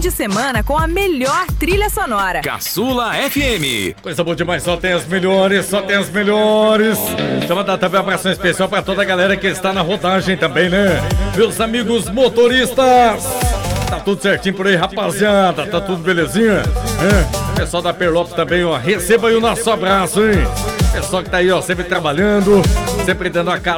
de semana com a melhor trilha sonora. Caçula FM. Coisa boa demais, só tem as melhores, só tem as melhores. Deixa eu mandar também um abraço especial pra toda a galera que está na rodagem também, né? Meus amigos motoristas. Tá tudo certinho por aí, rapaziada. Tá tudo belezinha? Pessoal da Perlopes também, ó. Receba aí o nosso abraço, hein? Pessoal que tá aí, ó, sempre trabalhando, sempre dando a cara.